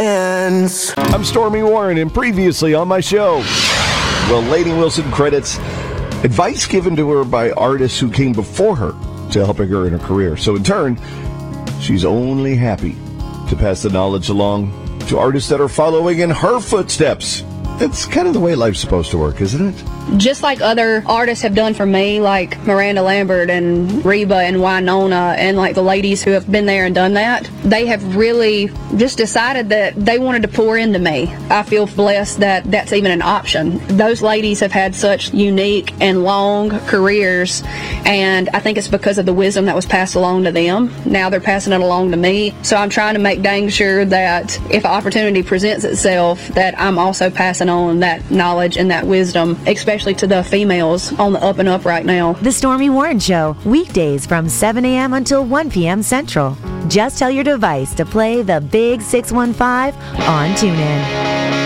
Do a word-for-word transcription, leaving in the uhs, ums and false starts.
ends. I'm Stormy Warren, and previously on my show, well, Lainey Wilson credits advice given to her by artists who came before her to helping her in her career. So in turn, she's only happy to pass the knowledge along to artists that are following in her footsteps. That's kind of the way life's supposed to work, isn't it? Just like other artists have done for me, like Miranda Lambert and Reba and Winona and like the ladies who have been there and done that, they have really just decided that they wanted to pour into me. I feel blessed that that's even an option. Those ladies have had such unique and long careers, and I think it's because of the wisdom that was passed along to them. Now they're passing it along to me. So I'm trying to make dang sure that if an opportunity presents itself, that I'm also passing on that knowledge and that wisdom, especially to the females on the up and up right now. The Stormy Warren Show, weekdays from seven a.m. until one p.m. Central. Just tell your device to play the Big six one five on TuneIn.